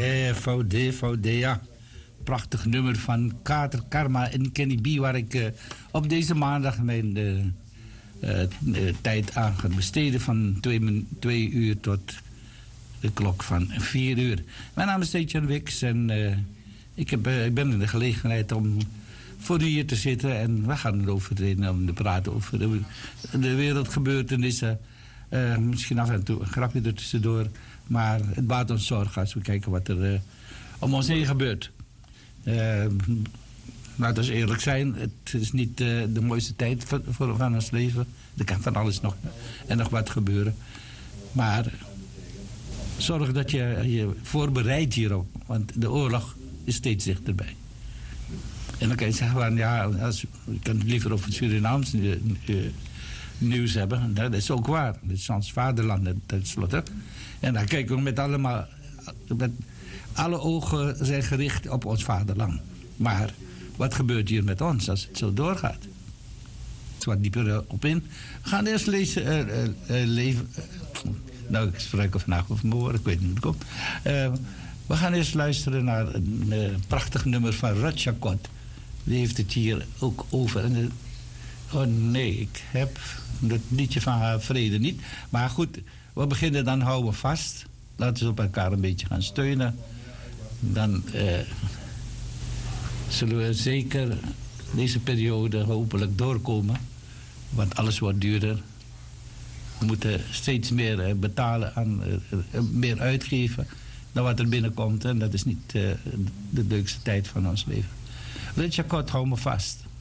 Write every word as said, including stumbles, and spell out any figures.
D V D, V D, ja. Prachtig nummer van Kater Karma en Kenny B, waar ik uh, op deze maandag mijn uh, uh, uh, tijd aan ga besteden van twee, twee uur tot de klok van vier uur. Mijn naam is Steetje Wicks en uh, ik, heb, uh, ik ben in de gelegenheid om voor u hier te zitten en we gaan erover reden om te praten over de, de wereldgebeurtenissen. Uh, misschien af en toe een grapje er tussendoor, maar het baat ons zorgen als we kijken wat er uh, om ons heen gebeurt. Uh, laten we eerlijk zijn, het is niet uh, de mooiste tijd voor, voor van ons leven. Er kan van alles nog en nog wat gebeuren. Maar zorg dat je je voorbereidt hierop, want de oorlog is steeds dichterbij. En dan kan je zeggen van ja, als, je kan het liever over het Surinaams uh, uh, nieuws hebben. Dat is ook waar. Dit is ons vaderland tenslotte. En dan kijken we met allemaal, met alle ogen zijn gericht op ons vaderland. Maar wat gebeurt hier met ons als het zo doorgaat? Het wat dieper op in. We gaan eerst lezen, uh, uh, uh, leven. Uh, nou, ik spreek vandaag over mijn woorden, ik weet niet hoe het komt. Uh, we gaan eerst luisteren naar een uh, prachtig nummer van Ratchakot. Die heeft het hier ook over. En, uh, oh nee, ik heb het liedje van haar vrede niet. Maar goed, we beginnen dan, houden we vast. Laten we op elkaar een beetje gaan steunen. Dan uh, zullen we zeker deze periode hopelijk doorkomen. Want alles wordt duurder. We moeten steeds meer uh, betalen aan, uh, uh, meer uitgeven dan wat er binnenkomt. En dat is niet uh, de leukste tijd van ons leven. Richard Kort, hou me vast.